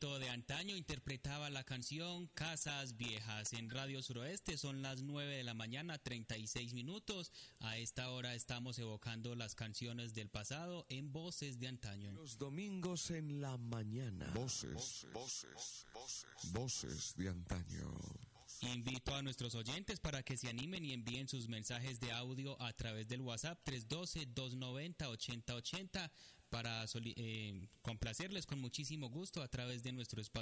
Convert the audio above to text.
Cuarteto de Antaño interpretaba la canción Casas Viejas. En Radio Suroeste son las 9 de la mañana, 36 minutos. A esta hora estamos evocando las canciones del pasado en Voces de Antaño. Los domingos en la mañana. Voces de Antaño. Invito a nuestros oyentes para que se animen y envíen sus mensajes de audio a través del WhatsApp 312-290-8080 para complacerles con muchísimo gusto a través de nuestro espacio